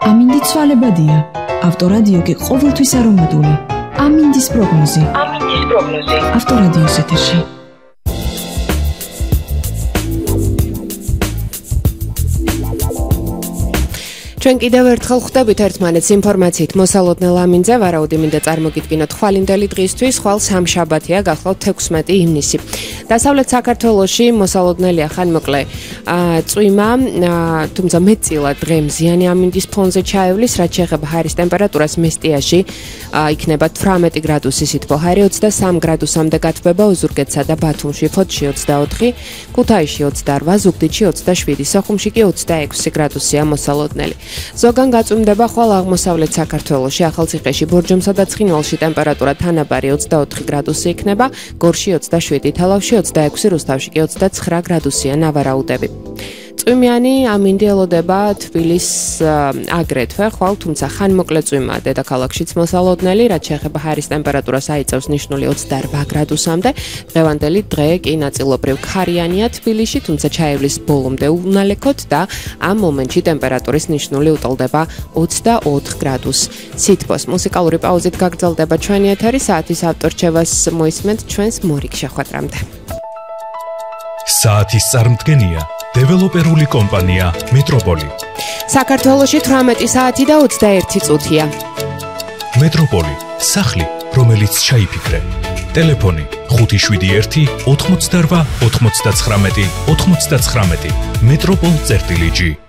ამინდი ცვალებადია. ავტორადიო კი ყოველთვის არომატული. ამინდის პროგნოზი. ავტორადიოს ეთერში. ჩვენ კიდევ ერთხელ ხვდებით ერთმანეთს ინფორმაციით მოსალოდნელ ამინძე, ვარაუდი მინდა წარმოგიდგინოთ ხვალინდელი დღისთვის, ხვალ სამშაბათია, გახლავთ 16 ივნისი. დასავლეთ საქართველოში მოსალოდნელია ხანმოკლე წვიმა, თუმცა მეტწილად დღემზიანი ამინდის ფონზე ჩაევლის, რაც შეეხება ჰაერის ტემპერატურას მესტიაში იქნება 18 გრადუსი სითბო ჰაერი 23 გრადუსამდე გათბება ოზურგეთსა და ბათუმში, ფოთში 24, ქუთაისში 28, ზუგდიდში 27, სოხუმში კი 26 გრადუსია მოსალოდნელი. ზოგან გაწვიმდება ხვალ აღმოსავლეთ საქართველოში, ახალციხეში, ბორჯომსა და ცხინვალში ტემპერატურა თანაბარი 24 გრადუსი იქნება, გორში 27, თელავში 26, რუსთავში კი 29 გრადუსია ნავარაუდები. წვიმიანი ამინდი ელოდება თბილისს აგრეთვე ხვალ, თუმცა ხანმოკლე წვიმა დედაქალაქშიც მოსალოდნელი, რაც შეეხება ჰაერის ტემპერატურას აიწევს ნიშნული 28 გრადუსამდე. დღევანდელი დღე კი ნაწილობრივ ქარიანია თბილისში, თუმცა ჩაევლის ბოლომდე უნალექოთ და ამ მომენტში ტემპერატურის ნიშნული უტოლდება 24 გრადუსს სითბოს. მუსიკალური პაუზით გაგრძელდება ჩვენი ეთერი, საათის ავტორჩევას მოისმენთ ჩვენს მორიგ შეხვედრამდე. საათის წარმდგენია დეველოპერული კომპანია მეტროპოლი. საქართველოში 18 საათი და 21 წუთია. მეტროპოლი, სახლი, რომელიც ჩაიფიქრე. ტელეფონი 571 88 99 99. მეტროპოლ.gi